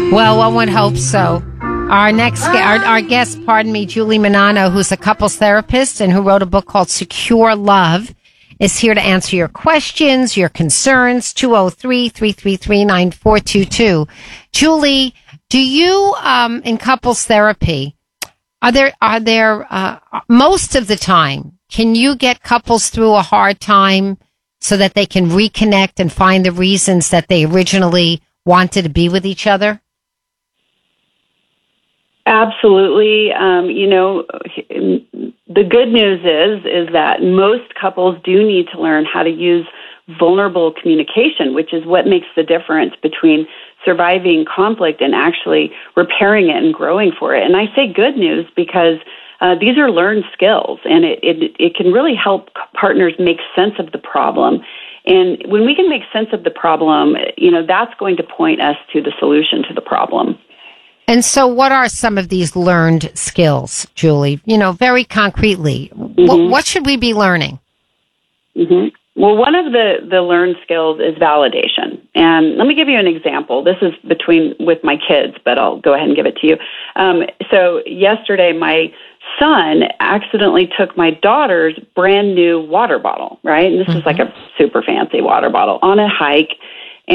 Well, one would hope so. Our guest, Julie Manano, who's a couples therapist and who wrote a book called Secure Love, is here to answer your questions, your concerns. 203-333-9422. Julie, do you, in couples therapy, are there, most of the time, can you get couples through a hard time so that they can reconnect and find the reasons that they originally wanted to be with each other? Absolutely. The good news is that most couples do need to learn how to use vulnerable communication, which is what makes the difference between surviving conflict and actually repairing it and growing for it. And I say good news because these are learned skills, and it can really help partners make sense of the problem. And when we can make sense of the problem, that's going to point us to the solution to the problem. And so what are some of these learned skills, Julie? Very concretely, what should we be learning? Mm-hmm. Well, one of the learned skills is validation. And let me give you an example. This is with my kids, but I'll go ahead and give it to you. So yesterday, my son accidentally took my daughter's brand new water bottle, right? And this is like a super fancy water bottle on a hike.